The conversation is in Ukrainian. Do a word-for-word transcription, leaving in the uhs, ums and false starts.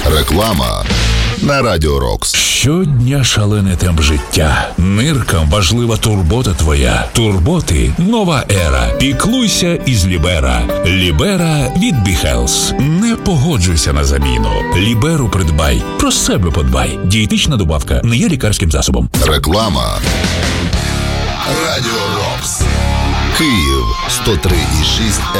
Реклама на Радіо Рокс. Щодня шалений темп життя. Ниркам важлива турбота твоя. Турботи – нова ера. Піклуйся із Лібера. Лібера від BeHealth. Не погоджуйся на заміну. Ліберу придбай. Про себе подбай. Дієтична добавка не є лікарським засобом. Реклама. Радіо Рокс. Київ сто три і шість